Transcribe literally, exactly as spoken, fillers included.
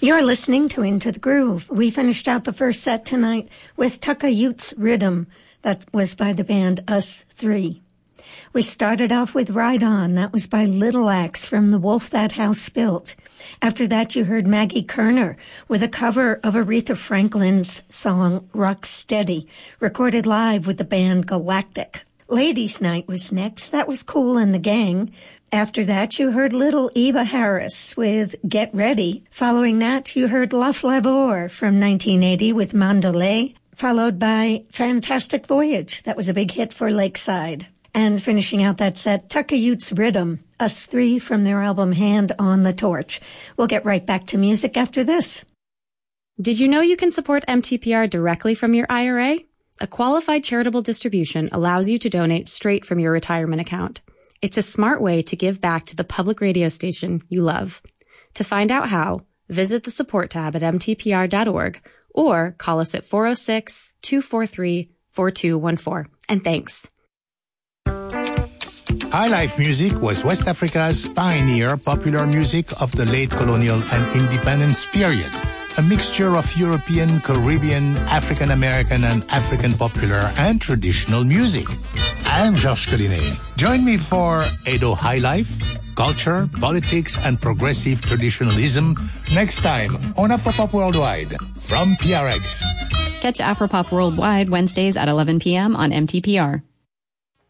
You're listening to Into the Groove. We finished out the first set tonight with Tucka Utes Rhythm. That was by the band Us Three. We started off with Ride On. That was by Little Axe from The Wolf That House Built. After that, you heard Maggie Kerner with a cover of Aretha Franklin's song Rock Steady, recorded live with the band Galactic. Ladies' Night was next. That was Kool and the Gang. After that, you heard Little Eva Harris with Get Ready. Following that, you heard La Flavor from nineteen eighty with Mandolay, followed by Fantastic Voyage. That was a big hit for Lakeside. And finishing out that set, Tucka Utes Rhythm, Us Three from their album Hand on the Torch. We'll get right back to music after this. Did you know you can support M T P R directly from your I R A? A qualified charitable distribution allows you to donate straight from your retirement account. It's a smart way to give back to the public radio station you love. To find out how, visit the support tab at m t p r dot org or call us at four oh six, two four three, four two one four. And thanks. High Life Music was West Africa's pioneer popular music of the late colonial and independence period. A mixture of European, Caribbean, African American, and African popular and traditional music. I'm Georges Collinet. Join me for Edo High Life, culture, politics, and progressive traditionalism next time on Afropop Worldwide from P R X. Catch Afropop Worldwide Wednesdays at eleven p.m. on M T P R.